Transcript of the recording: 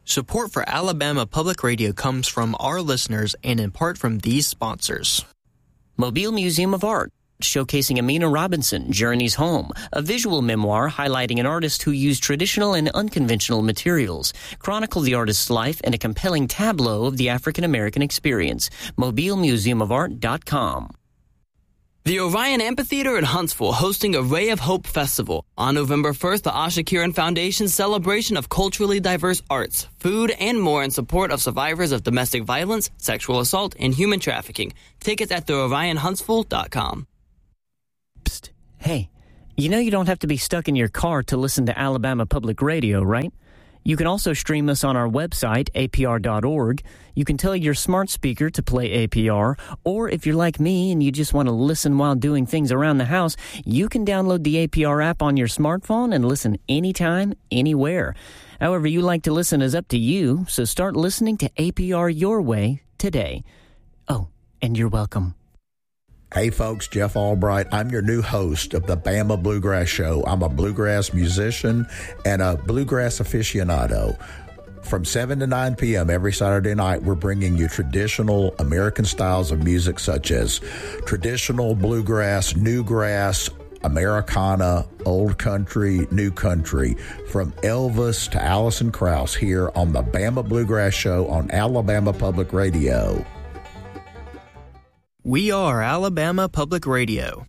Support for Alabama Public Radio comes from our listeners and in part from these sponsors. Mobile Museum of Art, showcasing Amina Robinson, Journey's Home, a visual memoir highlighting an artist who used traditional and unconventional materials. Chronicle the artist's life in a compelling tableau of the African-American experience. MobileMuseumofArt.com. The Orion Amphitheater in Huntsville hosting a Ray of Hope Festival. On November 1st, the Asha Kiran Foundation's celebration of culturally diverse arts, food, and more in support of survivors of domestic violence, sexual assault, and human trafficking. Tickets at theorionhuntsville.com. Psst. Hey, you know you don't have to be stuck in your car to listen to Alabama Public Radio, right? You can also stream us on our website, apr.org. You can tell your smart speaker to play APR, or if you're like me and you just want to listen while doing things around the house, you can download the APR app on your smartphone and listen anytime, anywhere. However you like to listen is up to you, so start listening to APR your way today. Oh, and you're welcome. Hey folks, Jeff Albright. I'm your new host of the Bama Bluegrass Show. I'm a bluegrass musician and a bluegrass aficionado. From 7 to 9 p.m. every Saturday night, we're bringing you traditional American styles of music such as traditional bluegrass, newgrass, Americana, old country, new country, from Elvis to Alison Krauss here on the Bama Bluegrass Show on Alabama Public Radio. We are Alabama Public Radio.